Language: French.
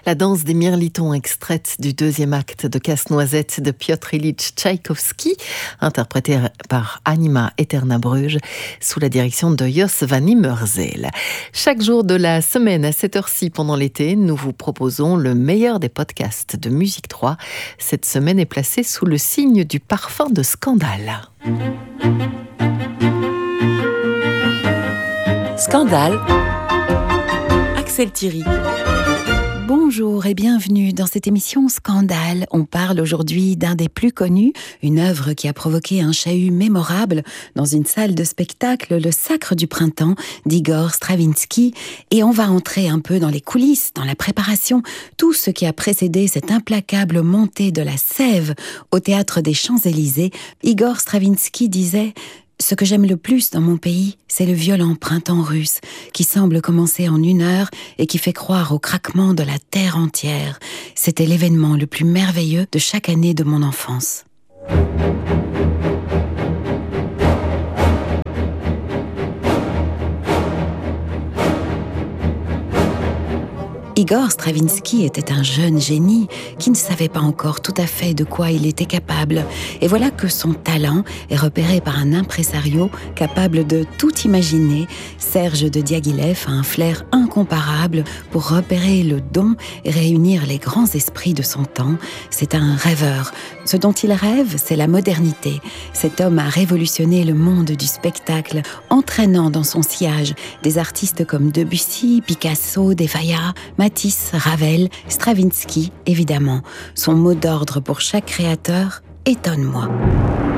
La danse des mirlitons, extraite du deuxième acte de Casse-Noisette de Piotr Ilyich Tchaïkovski, interprétée par Anima Eterna Bruges, sous la direction de Jos van Immerseel. Chaque jour de la semaine à cette heure-ci pendant l'été, nous vous proposons le meilleur des podcasts de Musique 3. Cette semaine est placée sous le signe du parfum de Scandale. Scandale, Axel Thierry. Bonjour et bienvenue dans cette émission Scandale. On parle aujourd'hui d'un des plus connus, une œuvre qui a provoqué un chahut mémorable dans une salle de spectacle, Le Sacre du Printemps d'Igor Stravinsky. Et on va entrer un peu dans les coulisses, dans la préparation, tout ce qui a précédé cette implacable montée de la sève au théâtre des Champs-Élysées. Igor Stravinsky disait: ce que j'aime le plus dans mon pays, c'est le violent printemps russe, qui semble commencer en une heure et qui fait croire au craquement de la terre entière. C'était l'événement le plus merveilleux de chaque année de mon enfance. Igor Stravinsky était un jeune génie qui ne savait pas encore tout à fait de quoi il était capable. Et voilà que son talent est repéré par un impresario capable de tout imaginer. Serge de Diaghilev a un flair incomparable pour repérer le don et réunir les grands esprits de son temps. C'est un rêveur. Ce dont il rêve, c'est la modernité. Cet homme a révolutionné le monde du spectacle, entraînant dans son sillage des artistes comme Debussy, Picasso, De Falla, Matisse, Ravel, Stravinsky, évidemment. Son mot d'ordre pour chaque créateur: étonne-moi.